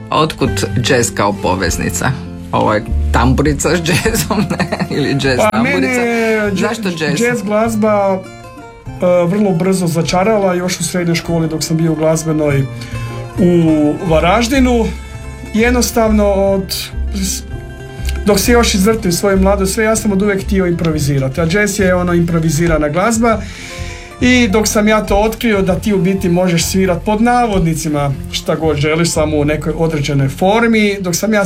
Otkud jazz kao poveznica? Ovo je tamburica s jazzom, ne? Ili jazz tamburica? Zašto jazz? Jazz glazba vrlo brzo začarala još u srednjoj školi dok sam bio u glazbenoj u Varaždinu. Jednostavno dok se još izvrtim svoje mladosti, ja sam od uvijek htio improvizirati, a jazz je improvizirana glazba. I dok sam ja to otkrio da ti u biti možeš svirati pod navodnicima šta god želiš, samo u nekoj određenoj formi, dok sam ja